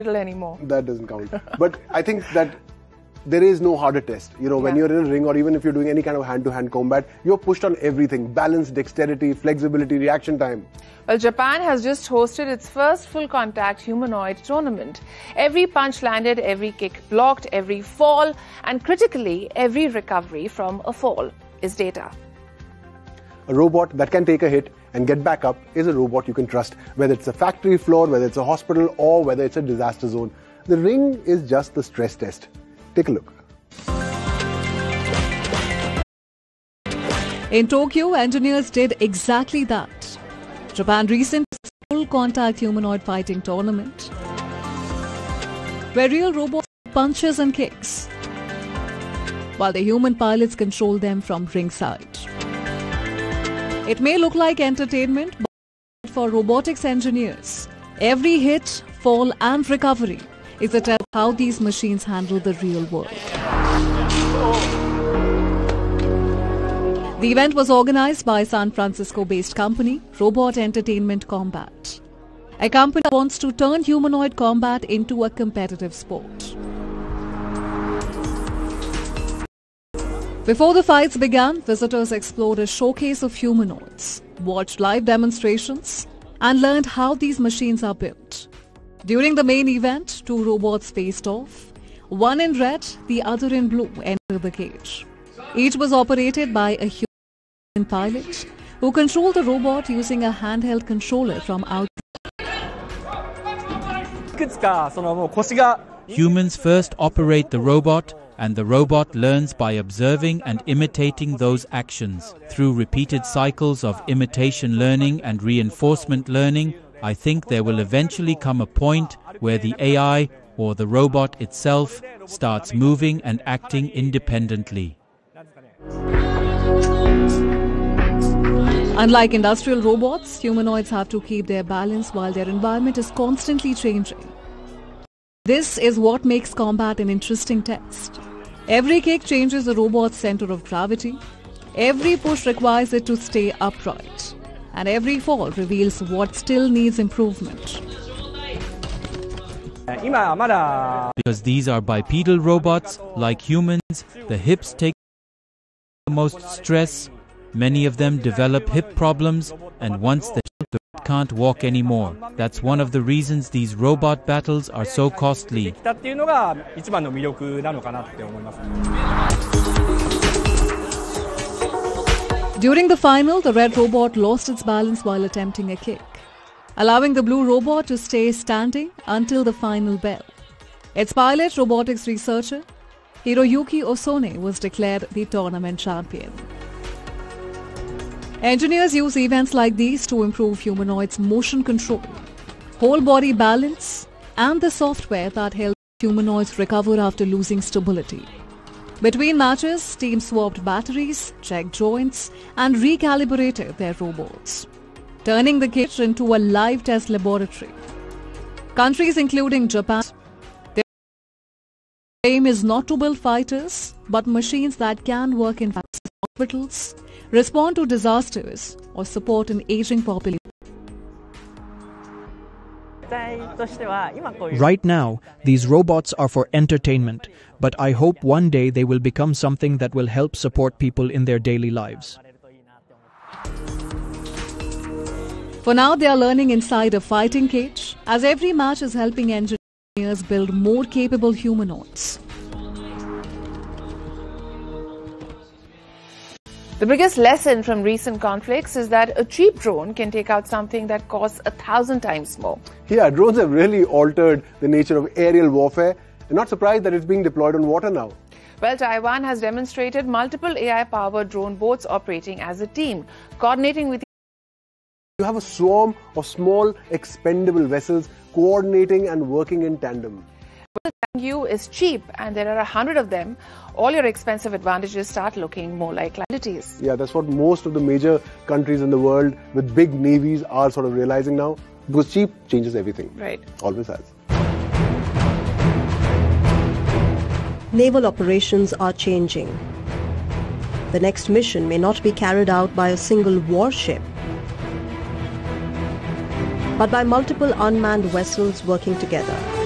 anymore. That doesn't count. But I think that there is no harder test. You know, when you're in a ring or even if you're doing any kind of hand-to-hand combat, you're pushed on everything. Balance, dexterity, flexibility, reaction time. Well, Japan has just hosted its first full-contact humanoid tournament. Every punch landed, every kick blocked, every fall, and critically, every recovery from a fall is data. A robot that can take a hit and get back up is a robot you can trust, whether it's a factory floor, whether it's a hospital, or whether it's a disaster zone. The ring is just the stress test. Take a look. In Tokyo, engineers did exactly that. Japan recently full-contact humanoid fighting tournament, where real robots punches and kicks, while the human pilots control them from ringside. It may look like entertainment, but for robotics engineers, every hit, fall and recovery is a test of how these machines handle the real world. The event was organized by San Francisco-based company Robot Entertainment Combat, a company that wants to turn humanoid combat into a competitive sport. Before the fights began, visitors explored a showcase of humanoids, watched live demonstrations, and learned how these machines are built. During the main event, two robots faced off. One in red, the other in blue entered the cage. Each was operated by a human pilot who controlled the robot using a handheld controller from outside. Humans first operate the robot, and the robot learns by observing and imitating those actions. Through repeated cycles of imitation learning and reinforcement learning, I think there will eventually come a point where the AI or the robot itself starts moving and acting independently. Unlike industrial robots, humanoids have to keep their balance while their environment is constantly changing. This is what makes combat an interesting test. Every kick changes the robot's center of gravity. Every push requires it to stay upright. And every fall reveals what still needs improvement. Because these are bipedal robots, like humans, the hips take the most stress. Many of them develop hip problems, and once they can't walk anymore. That's one of the reasons these robot battles are so costly. During the final, the red robot lost its balance while attempting a kick, allowing the blue robot to stay standing until the final bell. Its pilot, robotics researcher Hiroyuki Osone, was declared the tournament champion. Engineers use events like these to improve humanoids' motion control, whole body balance, and the software that helps humanoids recover after losing stability. Between matches, teams swapped batteries, checked joints, and recalibrated their robots, turning the cage into a live test laboratory. Countries including Japan, their aim is not to build fighters, but machines that can work in hospitals, respond to disasters, or support an aging population. Right now, these robots are for entertainment, but I hope one day they will become something that will help support people in their daily lives. For now, they are learning inside a fighting cage, as every match is helping engineers build more capable humanoids. The biggest lesson from recent conflicts is that a cheap drone can take out something that costs 1,000 times more. Yeah, drones have really altered the nature of aerial warfare. I'm not surprised that it's being deployed on water now. Well, Taiwan has demonstrated multiple AI-powered drone boats operating as a team, coordinating with. You have a swarm of small, expendable vessels coordinating and working in tandem. You is cheap and there are 100 of them, all your expensive advantages start looking more like liabilities. Yeah, that's what most of the major countries in the world with big navies are sort of realizing now, because cheap changes everything. Right. Always has. Naval operations are changing. The next mission may not be carried out by a single warship, but by multiple unmanned vessels working together.